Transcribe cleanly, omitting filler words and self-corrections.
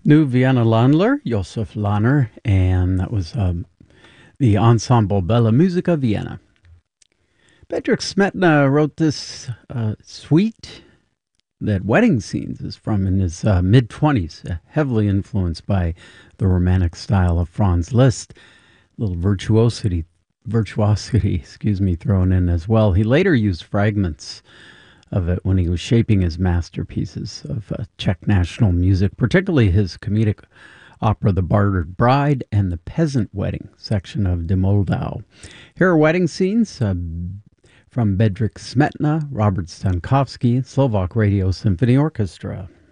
Nu Vienna Landler, Josef Lahner, and that was the ensemble Bella Musica Vienna. Bedřich Smetana wrote this suite that Wedding Scenes is from in his mid-20s, heavily influenced by the romantic style of Franz Liszt. A little virtuosity, thrown in as well. He later used fragments of it when he was shaping his masterpieces of Czech national music, particularly his comedic opera The Bartered Bride and the Peasant Wedding section of De Moldau. Here are wedding scenes from Bedřich Smetana, Robert Stankowski, Slovak Radio Symphony Orchestra.